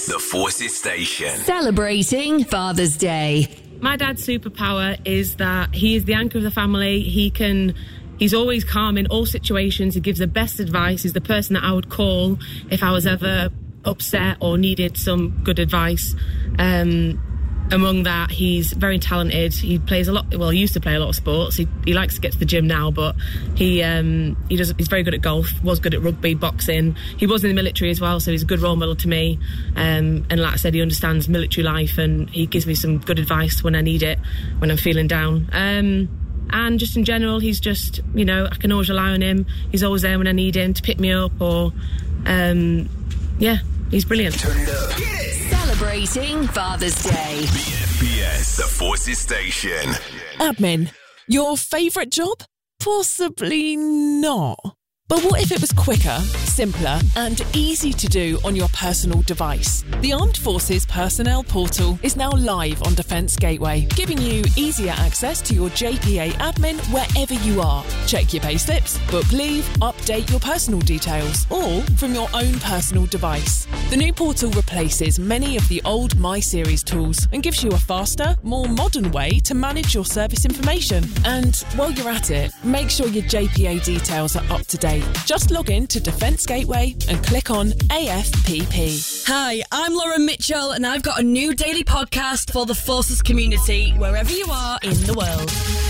The Forces Station. Celebrating Father's Day. My dad's superpower is that he is the anchor of the family. He's always calm in all situations. He gives the best advice. He's the person that I would call if I was ever upset or needed some good advice. Among that, he's very talented. He plays a lot. Well, he used to play a lot of sports. He likes to get to the gym now, but he's very good at golf. Was good at rugby, boxing. He was in the military as well, so he's a good role model to me. And like I said, he understands military life, and he gives me some good advice when I need it, when I'm feeling down. And just in general, he's just, I can always rely on him. He's always there when I need him to pick me up, or he's brilliant. Turn it up. Celebrating Father's Day. BFBS, The Forces Station. Admin, your favourite job? Possibly not. But what if it was quicker, simpler, and easy to do on your personal device? The Armed Forces Personnel Portal is now live on Defence Gateway, giving you easier access to your JPA admin wherever you are. Check your payslips, book leave, update your personal details, all from your own personal device. The new portal replaces many of the old My Series tools and gives you a faster, more modern way to manage your service information. And while you're at it, make sure your JPA details are up to date. Just log in to Defence Gateway and click on AFPP. Hi, I'm Lauren Mitchell, and I've got a new daily podcast for the Forces community, wherever you are in the world.